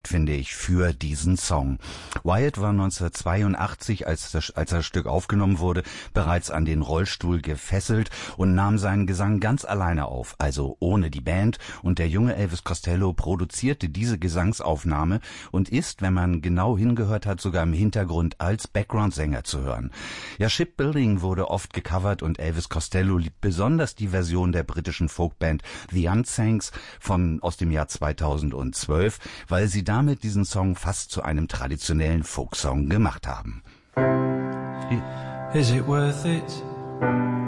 perfekt, finde ich, für diesen Song. Wyatt war 1982, als das Stück aufgenommen wurde, bereits an den Rollstuhl gefesselt und nahm seinen Gesang ganz alleine auf, also ohne die Band, und der junge Elvis Costello produzierte diese Gesangsaufnahme und ist, wenn man genau hingehört hat, sogar im Hintergrund als Background-Sänger zu hören. Ja, Shipbuilding wurde oft gecovert und Elvis Costello liebt besonders die Version der britischen Folkband The Unsangs aus dem Jahr 2012, weil sie damit diesen Song fast zu einem traditionellen Folksong gemacht haben. Is it worth it?